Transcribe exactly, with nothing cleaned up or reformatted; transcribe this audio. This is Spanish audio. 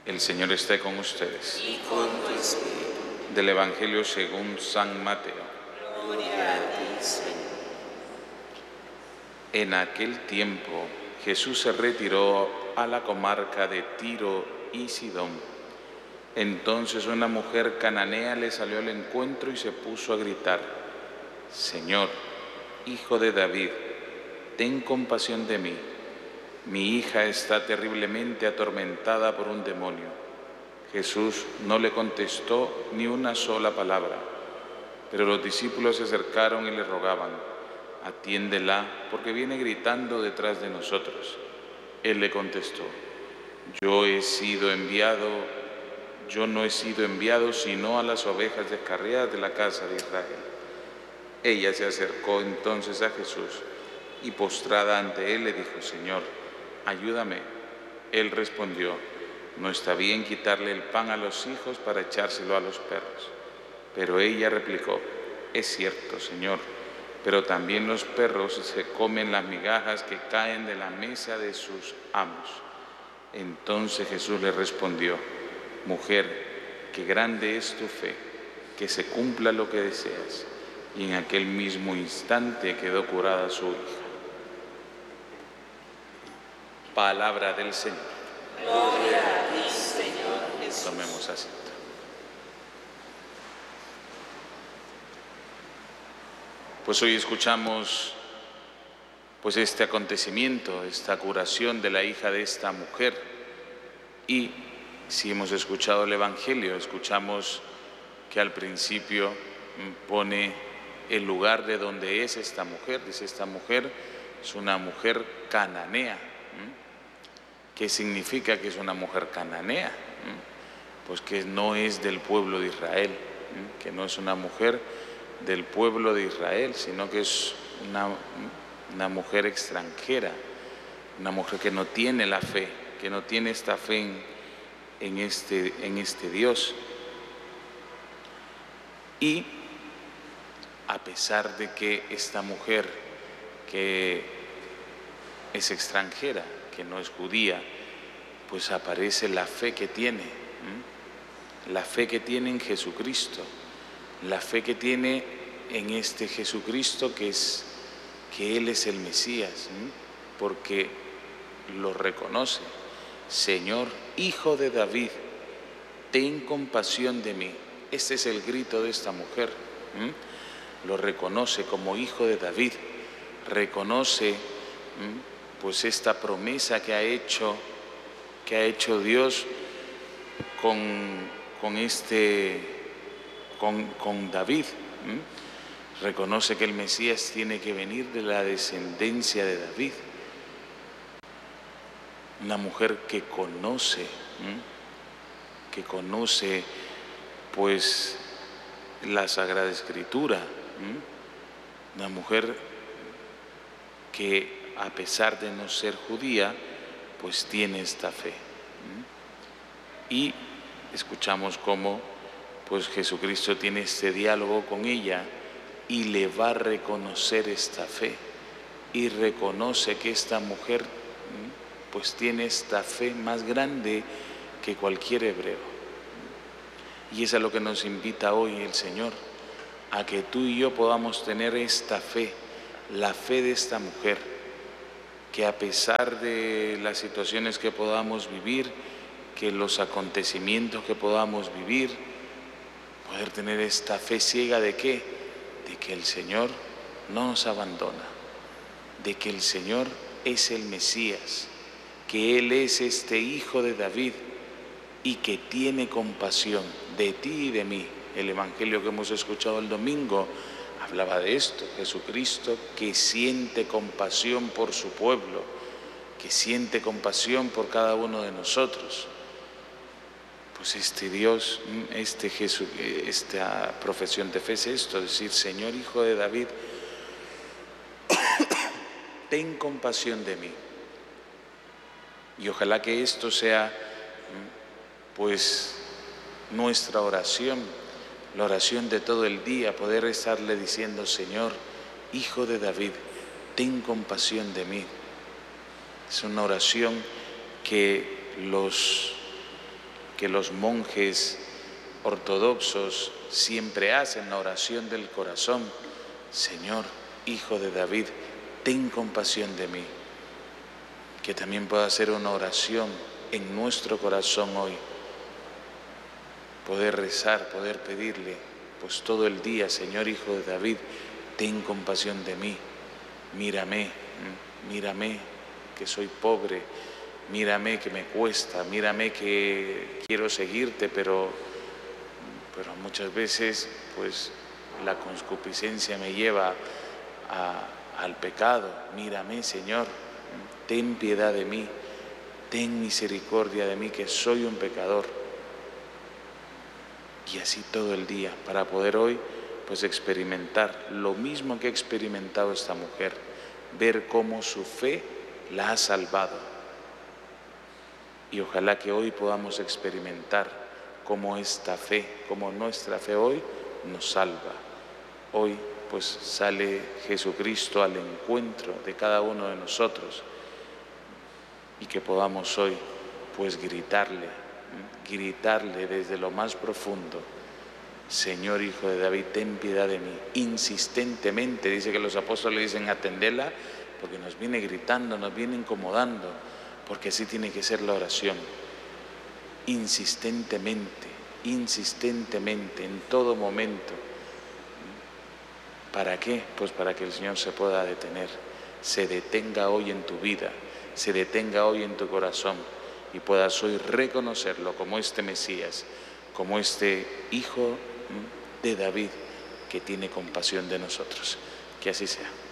El Señor esté con ustedes. Y con tu espíritu. Del Evangelio según San Mateo. Gloria a ti, Señor. En aquel tiempo Jesús se retiró a la comarca de Tiro y Sidón. Entonces una mujer cananea le salió al encuentro y se puso a gritar: Señor, Hijo de David, ten compasión de mí. Mi hija está terriblemente atormentada por un demonio. Jesús no le contestó ni una sola palabra, pero los discípulos se acercaron y le rogaban: atiéndela, porque viene gritando detrás de nosotros. Él le contestó: Yo he sido enviado, yo no he sido enviado sino a las ovejas descarriadas de la casa de Israel. Ella se acercó entonces a Jesús y postrada ante él le dijo: Señor, ayúdame. Él respondió: No está bien quitarle el pan a los hijos para echárselo a los perros. Pero ella replicó: Es cierto, Señor, pero también los perros se comen las migajas que caen de la mesa de sus amos. Entonces Jesús le respondió: Mujer, qué grande es tu fe, que se cumpla lo que deseas. Y en aquel mismo instante quedó curada su hija. Palabra del Señor. Gloria a ti, Señor Jesús. Tomemos asiento. Pues hoy escuchamos pues este acontecimiento, esta curación de la hija de esta mujer. Y si hemos escuchado el Evangelio, escuchamos que al principio pone el lugar de donde es esta mujer. Dice: esta mujer es una mujer cananea. ¿Qué significa que es una mujer cananea? Pues que no es del pueblo de Israel, que no es una mujer del pueblo de Israel, sino que es una, una mujer extranjera, una mujer que no tiene la fe, que no tiene esta fe en, en, este, en este Dios. Y a pesar de que esta mujer, que es extranjera, que no es judía, pues aparece la fe que tiene, ¿eh? la fe que tiene en Jesucristo, la fe que tiene en este Jesucristo que es que Él es el Mesías, ¿eh? porque lo reconoce: Señor, Hijo de David, ten compasión de mí. Este es el grito de esta mujer, ¿eh? lo reconoce como Hijo de David, reconoce ¿eh? pues esta promesa que ha hecho, que ha hecho Dios con, con, este, con, con David. ¿eh? Reconoce que el Mesías tiene que venir de la descendencia de David. Una mujer que conoce, ¿eh? que conoce pues la Sagrada Escritura. ¿eh? Una mujer que a pesar de no ser judía, pues tiene esta fe. Y escuchamos cómo pues Jesucristo tiene este diálogo con ella y le va a reconocer esta fe. Y reconoce que esta mujer pues tiene esta fe más grande que cualquier hebreo. Y es a lo que nos invita hoy el Señor, a que tú y yo podamos tener esta fe, la fe de esta mujer, que a pesar de las situaciones que podamos vivir, que los acontecimientos que podamos vivir, poder tener esta fe ciega de qué, de que el Señor no nos abandona, de que el Señor es el Mesías, que Él es este Hijo de David y que tiene compasión de ti y de mí. El Evangelio que hemos escuchado el domingo hablaba de esto: Jesucristo que siente compasión por su pueblo, que siente compasión por cada uno de nosotros. Pues este Dios, este Jesús, esta profesión de fe es esto: decir: Señor, Hijo de David, ten compasión de mí. Y ojalá que esto sea pues nuestra oración, la oración de todo el día, poder estarle diciendo: Señor, Hijo de David, ten compasión de mí. Es una oración que los, que los monjes ortodoxos siempre hacen, la oración del corazón. Señor, Hijo de David, ten compasión de mí. Que también pueda hacer una oración en nuestro corazón hoy. Poder rezar, poder pedirle, pues todo el día, Señor, Hijo de David, ten compasión de mí. Mírame, mírame, que soy pobre. Mírame que me cuesta, mírame que quiero seguirte, pero, pero muchas veces pues la concupiscencia me lleva a, al pecado. Mírame, Señor, ten piedad de mí, ten misericordia de mí, que soy un pecador. Y así todo el día, para poder hoy pues experimentar lo mismo que ha experimentado esta mujer, ver cómo su fe la ha salvado. Y ojalá que hoy podamos experimentar cómo esta fe, cómo nuestra fe hoy nos salva. Hoy pues sale Jesucristo al encuentro de cada uno de nosotros y que podamos hoy pues gritarle, gritarle desde lo más profundo: Señor, Hijo de David, ten piedad de mí. Insistentemente, dice que los apóstoles dicen atendela, porque nos viene gritando, nos viene incomodando. Porque así tiene que ser la oración, insistentemente, insistentemente, en todo momento. ¿Para qué? Pues para que el Señor se pueda detener, se detenga hoy en tu vida, se detenga hoy en tu corazón y puedas hoy reconocerlo como este Mesías, como este Hijo de David que tiene compasión de nosotros. Que así sea.